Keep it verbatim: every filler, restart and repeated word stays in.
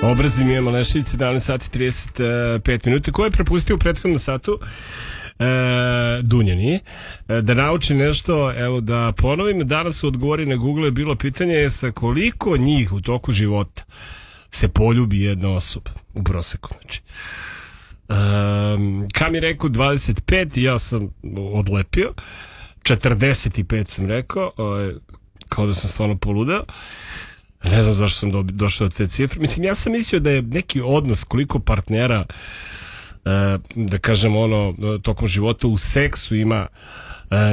Obrazi Mija Malešić, sedamnaest sati trideset pet minuta. Ko je prepustio u prethodnom satu? E, Dunjani. E, da nauči nešto, evo da ponovim. Danas u odgovori na Google je bilo pitanje sa koliko njih u toku života se poljubi jedna osoba u proseku. Znači, um, kam je rekao dvadeset pet, ja sam odlepio. četrdeset pet sam rekao, ovaj, kao da sam stvarno poludeo. Ne znam zašto sam do, došao do te cifre. Mislim, ja sam mislio da je neki odnos koliko partnera, e, da kažem ono, tokom života u seksu ima